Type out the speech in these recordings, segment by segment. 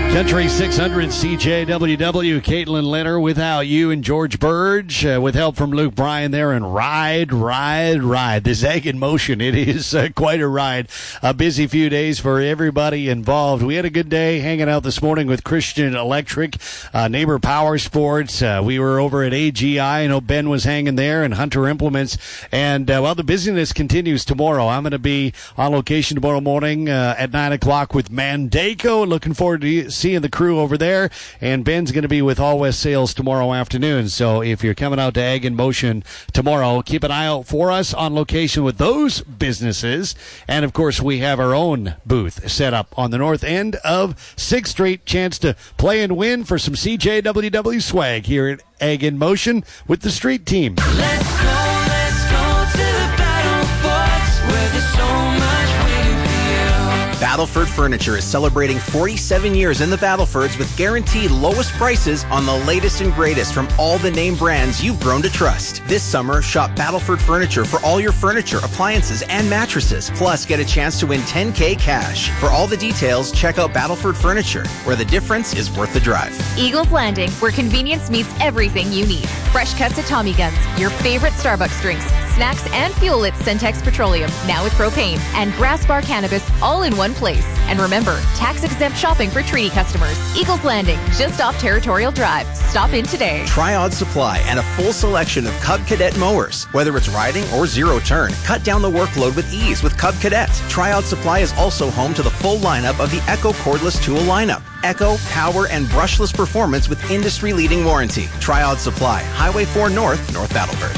Country 600 CJWW, Caitlin Leonard without you and George Burge with help from Luke Bryan there and Ride. This Ag in Motion, it is quite a ride. A busy few days for everybody involved. We had a good day hanging out this morning with Christian Electric, Neighbor Power Sports. We were over at AGI. I know Ben was hanging there and Hunter Implements. And, the busyness continues tomorrow. I'm going to be on location tomorrow morning at 9 o'clock with Mandako. Looking forward to seeing the crew over there, and Ben's going to be with All West Sales tomorrow afternoon. So if you're coming out to Ag in Motion tomorrow, keep an eye out for us on location with those businesses. And of course, we have our own booth set up on the north end of 6th Street. Chance to play and win for some CJWW swag here at Ag in Motion with the street team. Let's go to the battle forts where there's so much waiting for you. Battleford Furniture is celebrating 47 years in the Battlefords with guaranteed lowest prices on the latest and greatest from all the name brands you've grown to trust. This summer, shop Battleford Furniture for all your furniture, appliances, and mattresses. Plus, get a chance to win $10K cash. For all the details, check out Battleford Furniture, where the difference is worth the drive. Eagles Landing, where convenience meets everything you need. Fresh cuts at Tommy Guns, your favorite Starbucks drinks, snacks, and fuel at Centex Petroleum, now with propane, and Grass Bar Cannabis, all in one place. And remember, tax-exempt shopping for Treaty customers. Eagles Landing, just off Territorial Drive. Stop in today. Triod Supply and a full selection of Cub Cadet mowers. Whether it's riding or zero turn, cut down the workload with ease with Cub Cadet. Triod Supply is also home to the full lineup of the Echo cordless tool lineup. Echo, power, and brushless performance with industry-leading warranty. Triod Supply, Highway 4 North, North Battleford.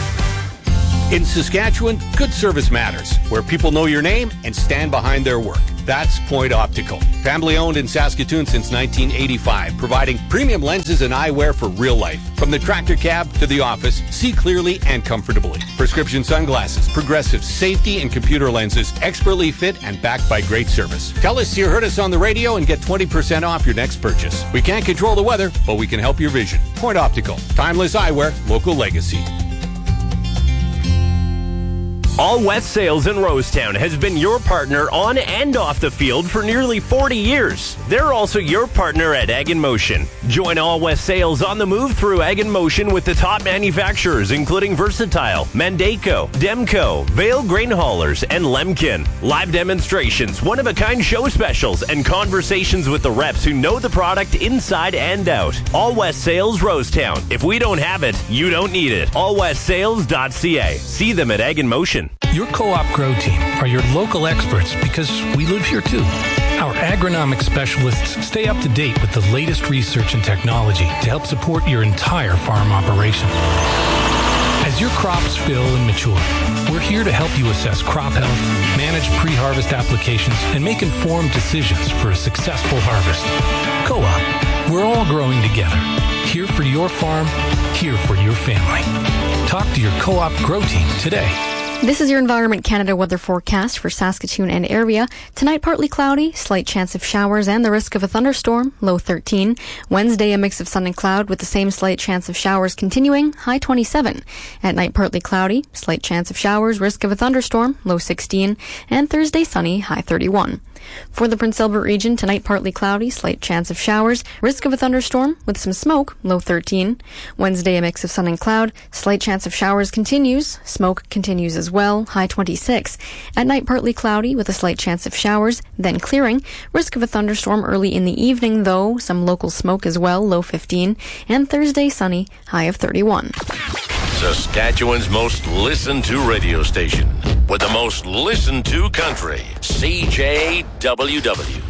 In Saskatchewan, good service matters, where people know your name and stand behind their work. That's Point Optical. Family owned in Saskatoon since 1985, providing premium lenses and eyewear for real life. From the tractor cab to the office, see clearly and comfortably. Prescription sunglasses, progressive safety and computer lenses, expertly fit and backed by great service. Tell us you heard us on the radio and get 20% off your next purchase. We can't control the weather, but we can help your vision. Point Optical. Timeless eyewear, local legacy. All West Sales in Rosetown has been your partner on and off the field for nearly 40 years. They're also your partner at Ag in Motion. Join All West Sales on the move through Ag in Motion with the top manufacturers including Versatile, Mandako, Demco, Vale Grain Haulers, and Lemkin. Live demonstrations, one-of-a-kind show specials, and conversations with the reps who know the product inside and out. All West Sales Rosetown. If we don't have it, you don't need it. allwestsales.ca. See them at Ag in Motion. Your Co-op Grow team are your local experts because we live here too. Our agronomic specialists stay up to date with the latest research and technology to help support your entire farm operation. As your crops fill and mature, we're here to help you assess crop health, manage pre-harvest applications, and make informed decisions for a successful harvest. Co-op, we're all growing together. Here for your farm, here for your family. Talk to your Co-op Grow team today. This is your Environment Canada weather forecast for Saskatoon and area. Tonight, partly cloudy, slight chance of showers and the risk of a thunderstorm, low 13. Wednesday, a mix of sun and cloud with the same slight chance of showers continuing, high 27. At night, partly cloudy, slight chance of showers, risk of a thunderstorm, low 16. And Thursday, sunny, high 31. For the Prince Albert region, tonight partly cloudy, slight chance of showers, risk of a thunderstorm with some smoke, low 13. Wednesday, a mix of sun and cloud, slight chance of showers continues, smoke continues as well, high 26. At night, partly cloudy with a slight chance of showers, then clearing, risk of a thunderstorm early in the evening though, some local smoke as well, low 15. And Thursday, sunny, high of 31. Saskatchewan's most listened to radio station with the most listened to country, CJWW.